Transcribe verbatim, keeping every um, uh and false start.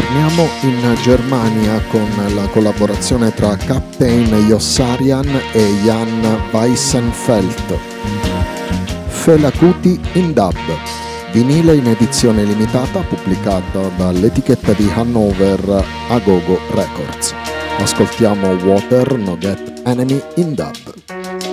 Torniamo in Germania con la collaborazione tra Captain Yossarian e Jan Weissenfeld. Fela Kuti in dub, vinile in edizione limitata pubblicata dall'etichetta di Hannover Agogo Records. Ascoltiamo Water No Get Enemy in dub.